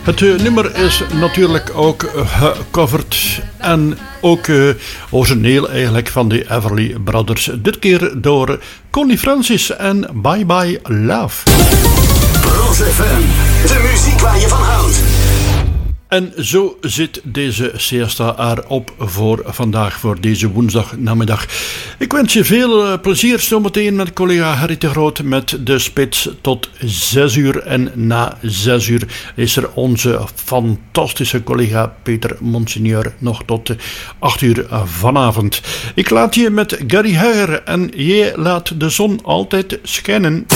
Het nummer is natuurlijk ook gecoverd en ook origineel eigenlijk van de Everly Brothers. Dit keer door Connie Francis en Bye Bye Love. Bros FM, de muziek waar je van houdt. En zo zit deze siesta erop voor vandaag, voor deze woensdagnamiddag. Ik wens je veel plezier zometeen met collega Harry de Groot met de spits tot 6 uur. En na 6 uur is er onze fantastische collega Peter Monsignor nog tot 8 uur vanavond. Ik laat je met Gary Heuer en je laat de zon altijd schijnen.